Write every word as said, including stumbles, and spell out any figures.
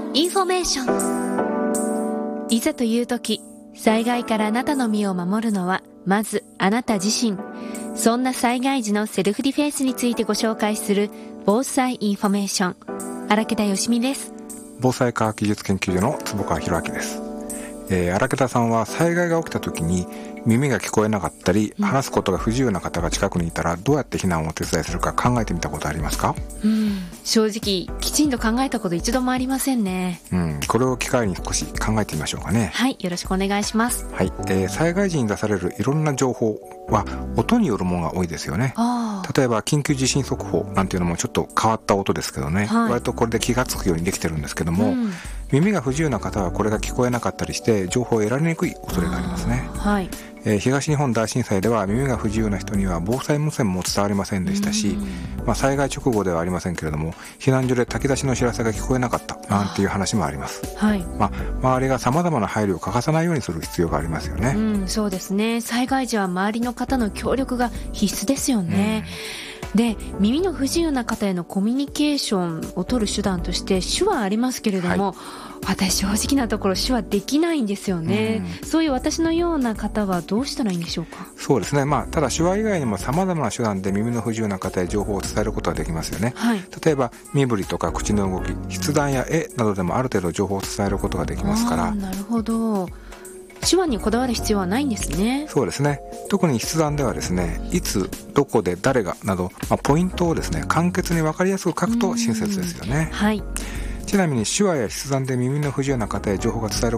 インフォメーション。いざという時、災害からあなたの身を守るのはまずあなた自身。そんな災害時のセルフディフェンスについてご紹介する防災インフォメーション。荒木田よしみです。 防災科学技術研究所の坪川博明です。えー、荒木田さんは災害が起きた時に耳が聞こえなかったり、うん、話すことが不自由な方が近くにいたらどうやって避難をお手伝いするか考えてみたことありますか？ うん、正直きちんと考えたこと一度もありませんね。 うん、これを機会に少し考えてみましょうかね。 はい、よろしくお願いします。 はい、えー、災害時に出されるいろんな情報は音によるものが多いですよね。 あ例えば緊急地震速報なんていうのもちょっと変わった音ですけどね、はい、割とこれで気がつくようにできてるんですけども、うん、耳が不自由な方はこれが聞こえなかったりして情報を得られにくい恐れがありますね。 はい、 えー、東日本大震災では耳が不自由な人には防災無線も伝わりませんでしたし、まあ、災害直後ではありませんけれども避難所で炊き出しの知らせが聞こえなかったなんていう話もあります。 はい、 まあ、周りがさまざまな配慮を欠かさないようにする必要がありますよね。 うん、そうですね。災害時は周りの方の協力が必須ですよね。うん、で、耳の不自由な方へのコミュニケーションを取る手段として手話ありますけれども、はい、私正直なところ手話できないんですよね。うん、そういう私のような方はどうしたらいいんでしょうか？ そうですね、まあ、ただ手話以外にもさまざまな手段で耳の不自由な方へ情報を伝えることができますよね。はい、例えば身振りとか口の動き、筆談や絵などでもある程度情報を伝えることができますから。 なるほど。手話にこだわる必要はないんですね。 そうですね。特に筆談ではですね、いつどこで誰がなど、まあ、ポイントをですね簡潔に分かりやすく書くと親切ですよね。 はい、 ちなみに手話や筆談で耳の不自由な方へ情報が伝える